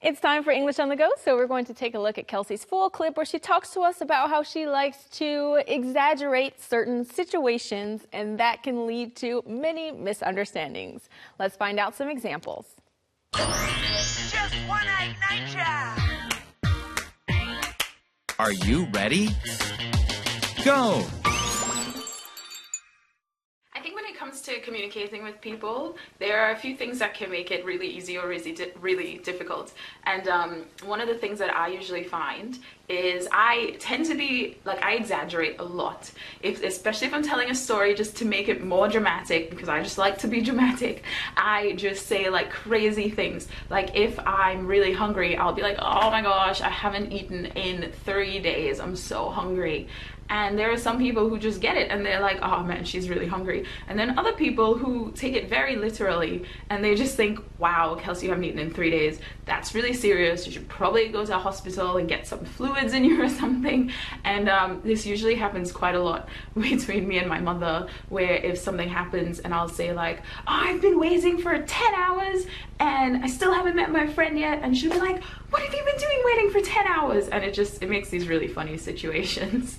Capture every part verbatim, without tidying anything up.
It's time for English on the Go, so we're going to take a look at Kelsey's full clip where she talks to us about how she likes to exaggerate certain situations, and that can lead to many misunderstandings. Let's find out some examples. Just one night night job. Are you ready? Go! I think when it comes to communicating with people, there are a few things that can make it really easy or really, di really difficult. And um, one of the things that I usually find is I tend to be, like, I exaggerate a lot. If, especially if I'm telling a story just to make it more dramatic, because I just like to be dramatic, I just say, like, crazy things. Like, if I'm really hungry, I'll be like, oh my gosh, I haven't eaten in three days. I'm so hungry. And there are some people who just get it and they're like, oh man, she's really hungry. And then other people who take it very literally and they just think, wow, Kelsey, you haven't eaten in three days. That's really serious. You should probably go to a hospital and get some fluids in you or something. And um, this usually happens quite a lot between me and my mother, where if something happens and I'll say like, oh, I've been waiting for ten hours and I still haven't met my friend yet. And she'll be like, what have you been doing waiting for ten hours? And it just, it makes these really funny situations.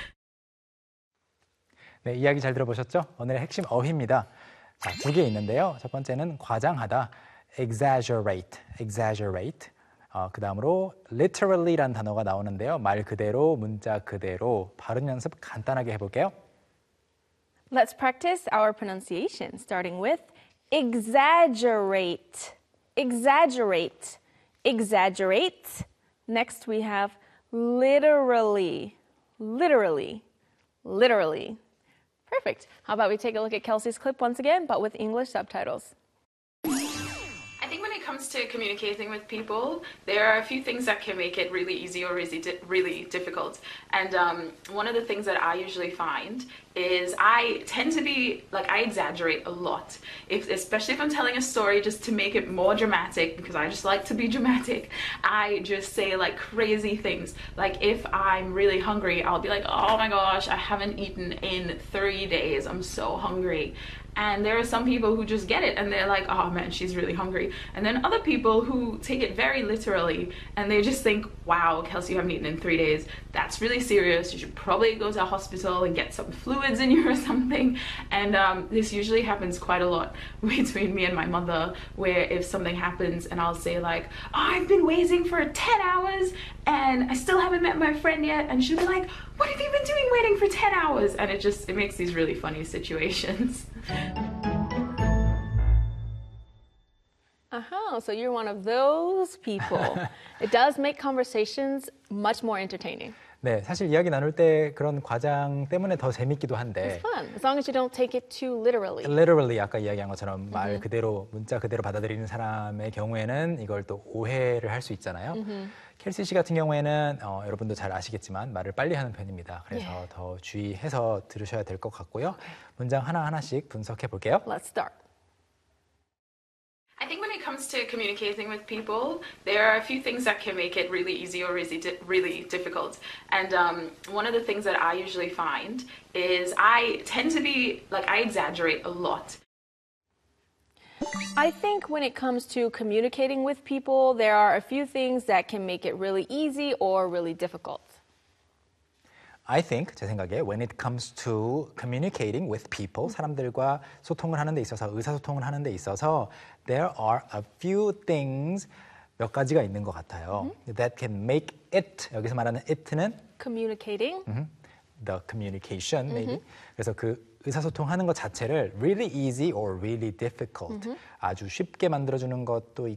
네, 이야기 잘 들어보셨죠? 오늘의 핵심 어휘입니다. 자, 두 개 있는데요. 첫 번째는 과장하다, exaggerate, exaggerate. 어, 그 다음으로 literally라는 단어가 나오는데요. 말 그대로, 문자 그대로. 발음 연습 간단하게 해볼게요. Let's practice our pronunciation, starting with exaggerate, exaggerate, exaggerate. Next we have literally, literally, literally. Perfect. How about we take a look at Kelsey's clip once again, but with English subtitles. I think when it comes to communicating with people, there are a few things that can make it really easy or really, di really difficult. And um, one of the things that I usually find is I tend to be, like, I exaggerate a lot. If, especially if I'm telling a story just to make it more dramatic, because I just like to be dramatic, I just say, like, crazy things. Like, if I'm really hungry, I'll be like, oh my gosh, I haven't eaten in three days. I'm so hungry. And there are some people who just get it and they're like, oh man, she's really hungry. And then other people who take it very literally and they just think, wow, Kelsey, you haven't eaten in three days. That's really serious. You should probably go to a hospital and get some fluids in you or something. And um, this usually happens quite a lot between me and my mother, where if something happens and I'll say like, oh, I've been waiting for ten hours and I still haven't met my friend yet. And she'll be like, what have you been doing waiting for ten hours? And it just, it makes these really funny situations. Uh-huh, so you're one of those people. It does make conversations much more entertaining. 네, 사실 이야기 나눌 때 그런 과장 때문에 더 재밌기도 한데. It's fun, as long as you don't take it too literally. Literally 아까 이야기한 것처럼 말 그대로, 문자 그대로 받아들이는 사람의 경우에는 이걸 또 오해를 할 수 있잖아요. Mm-hmm. 켈시 씨 같은 경우에는 어, 여러분도 잘 아시겠지만 말을 빨리 하는 편입니다. 그래서 yeah. 더 주의해서 들으셔야 될 것 같고요. Okay. 문장 하나하나씩 분석해 볼게요. Let's start. I think when it comes to communicating with people, there are a few things that can make it really easy or really, di really difficult. And um, one of the things that I usually find is I tend to be, like, I exaggerate a lot. I think when it comes to communicating with people, there are a few things that can make it really easy or really difficult. I think, 제 생각에, when it comes to communicating with people, 사람들과 소통을 하는 데 있어서, 의사소통을 하는 데 있어서 there are a few things, 몇 가지가 있는 것 같아요. Mm-hmm. That can make it, 여기서 말하는 it는 communicating, mm-hmm, the communication, maybe. Mm-hmm. 그래서 그 의사소통하는 것 자체를 really easy or really difficult, mm-hmm. 아주 쉽게 만들어주는 것도